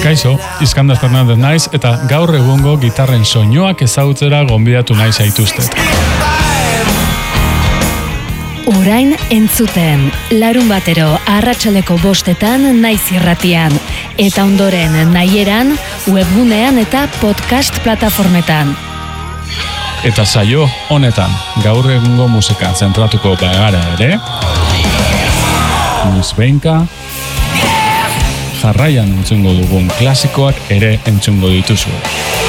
Kaixo, Iskandar Fernandez naiz eta gaur egungo gitarren soinuak ezagutzera gonbidatu nahi zaituztet. Orain entzuten, larun batero arratsaldeko 5 naiz irratian, eta ondoren nahieran, webgunean eta podcast plataformetan. Eta saio honetan, gaur egungo musikan zentratuko bagara ere, noizbehinka, jarraian entzungo dugun klasikoak ere entzungo dituzu.